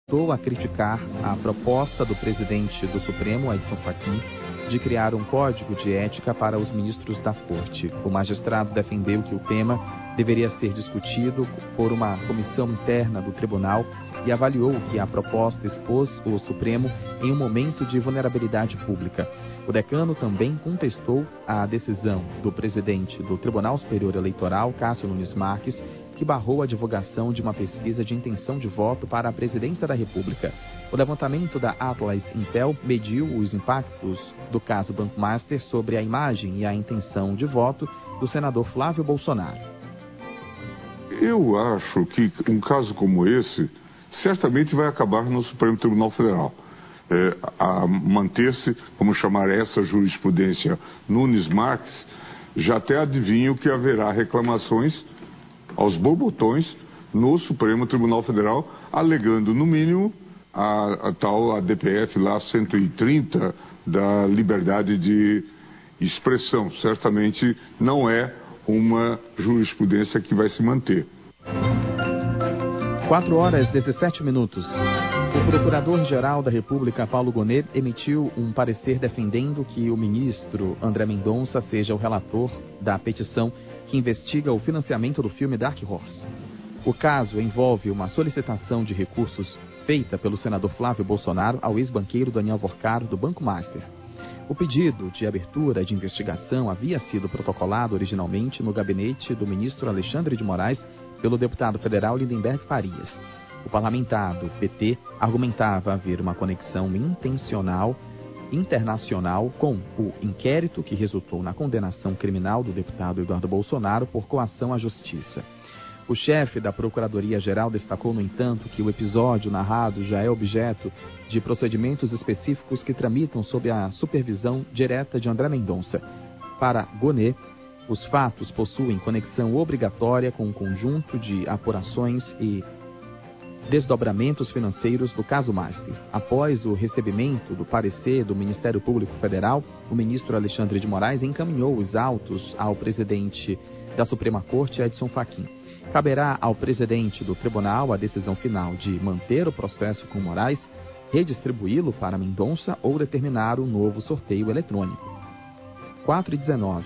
voltou a criticar a proposta do presidente do Supremo, Edson Fachin, de criar um código de ética para os ministros da Corte. O magistrado defendeu que o tema deveria ser discutido por uma comissão interna do tribunal e avaliou que a proposta expôs o Supremo em um momento de vulnerabilidade pública. O decano também contestou a decisão do presidente do Tribunal Superior Eleitoral, Cássio Nunes Marques, que barrou a divulgação de uma pesquisa de intenção de voto para a presidência da República. O levantamento da Atlas Intel mediu os impactos do caso Banco Master sobre a imagem e a intenção de voto do senador Flávio Bolsonaro. Eu acho que um caso como esse certamente vai acabar no Supremo Tribunal Federal. A manter-se, vamos chamar essa jurisprudência Nunes Marques, já até adivinho que haverá reclamações aos borbotões no Supremo Tribunal Federal, alegando, no mínimo, a tal ADPF lá 130 da liberdade de expressão. Certamente não é uma jurisprudência que vai se manter. 4h17. O Procurador-Geral da República, Paulo Gonet, emitiu um parecer defendendo que o ministro André Mendonça seja o relator da petição que investiga o financiamento do filme Dark Horse. O caso envolve uma solicitação de recursos feita pelo senador Flávio Bolsonaro ao ex-banqueiro Daniel Vorcaro, do Banco Master. O pedido de abertura de investigação havia sido protocolado originalmente no gabinete do ministro Alexandre de Moraes pelo deputado federal Lindenberg Farias. O parlamentar do PT argumentava haver uma conexão internacional com o inquérito que resultou na condenação criminal do deputado Eduardo Bolsonaro por coação à justiça. O chefe da Procuradoria-Geral destacou, no entanto, que o episódio narrado já é objeto de procedimentos específicos que tramitam sob a supervisão direta de André Mendonça. Para Gonet, os fatos possuem conexão obrigatória com um conjunto de apurações e desdobramentos financeiros do caso Master. Após o recebimento do parecer do Ministério Público Federal, o ministro Alexandre de Moraes encaminhou os autos ao presidente da Suprema Corte, Edson Fachin. Caberá ao presidente do tribunal a decisão final de manter o processo com Moraes, redistribuí-lo para Mendonça ou determinar um novo sorteio eletrônico. 4h19.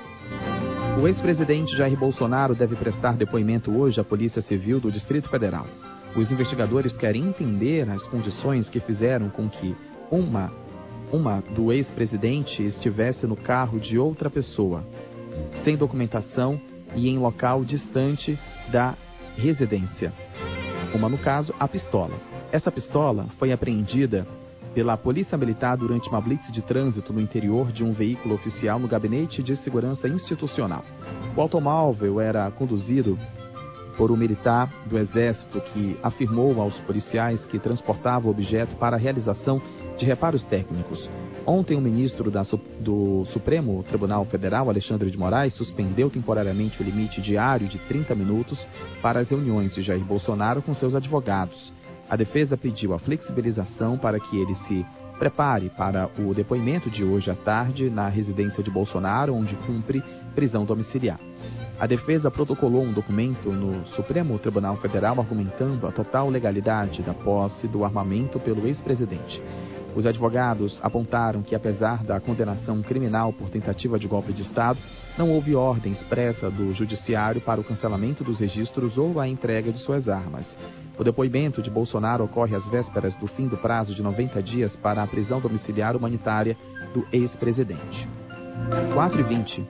O ex-presidente Jair Bolsonaro deve prestar depoimento hoje à Polícia Civil do Distrito Federal. Os investigadores querem entender as condições que fizeram com que uma do ex-presidente estivesse no carro de outra pessoa, sem documentação e em local distante da residência. Uma, no caso, a pistola. Essa pistola foi apreendida pela Polícia Militar durante uma blitz de trânsito no interior de um veículo oficial no Gabinete de Segurança Institucional. O automóvel era conduzido por um militar do Exército que afirmou aos policiais que transportava o objeto para a realização de reparos técnicos. Ontem, o ministro do Supremo Tribunal Federal, Alexandre de Moraes, suspendeu temporariamente o limite diário de 30 minutos para as reuniões de Jair Bolsonaro com seus advogados. A defesa pediu a flexibilização para que ele se prepare para o depoimento de hoje à tarde na residência de Bolsonaro, onde cumpre prisão domiciliar. A defesa protocolou um documento no Supremo Tribunal Federal argumentando a total legalidade da posse do armamento pelo ex-presidente. Os advogados apontaram que, apesar da condenação criminal por tentativa de golpe de Estado, não houve ordem expressa do Judiciário para o cancelamento dos registros ou a entrega de suas armas. O depoimento de Bolsonaro ocorre às vésperas do fim do prazo de 90 dias para a prisão domiciliar humanitária do ex-presidente. 4h20.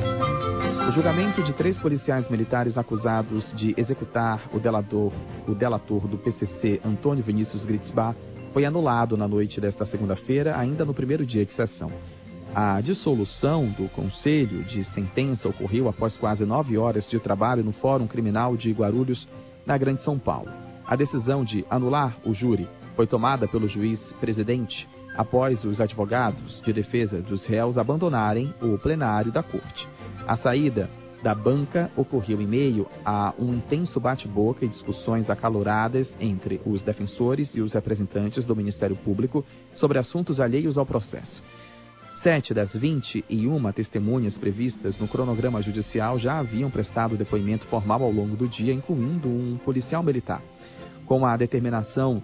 O julgamento de 3 policiais militares acusados de executar o delator do PCC, Antônio Vinícius Gritzbach, foi anulado na noite desta segunda-feira, ainda no primeiro dia de sessão. A dissolução do Conselho de Sentença ocorreu após quase 9 horas de trabalho no Fórum Criminal de Guarulhos, na Grande São Paulo. A decisão de anular o júri foi tomada pelo juiz-presidente após os advogados de defesa dos réus abandonarem o plenário da corte. A saída da banca ocorreu em meio a um intenso bate-boca e discussões acaloradas entre os defensores e os representantes do Ministério Público sobre assuntos alheios ao processo. 7 das 21 testemunhas previstas no cronograma judicial já haviam prestado depoimento formal ao longo do dia, incluindo um policial militar. Com a determinação